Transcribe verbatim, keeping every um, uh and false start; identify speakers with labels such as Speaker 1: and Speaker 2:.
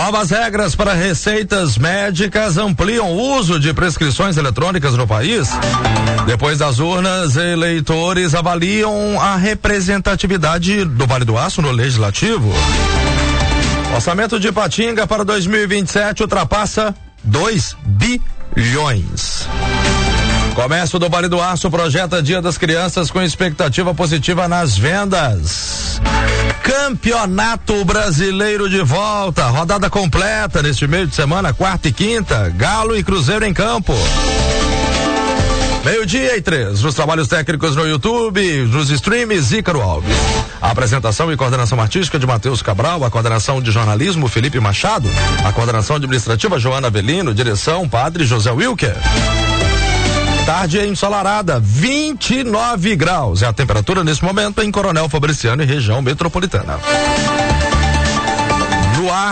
Speaker 1: Novas regras para receitas médicas ampliam o uso de prescrições eletrônicas no país. Depois das urnas, eleitores avaliam a representatividade do Vale do Aço no Legislativo. Orçamento de Ipatinga para dois mil e vinte e sete ultrapassa dois bilhões. Comércio do Vale do Aço projeta Dia das Crianças com expectativa positiva nas vendas. Campeonato Brasileiro de volta, rodada completa neste meio de semana, quarta e quinta, Galo e Cruzeiro em campo. Meio-dia e três, nos trabalhos técnicos no YouTube, nos streams, Ícaro Alves. A apresentação e coordenação artística de Matheus Cabral, a coordenação de jornalismo, Felipe Machado, a coordenação administrativa, Joana Avelino, direção, Padre José Wilker. Tarde ensolarada, vinte e nove graus. É a temperatura nesse momento em Coronel Fabriciano e região metropolitana.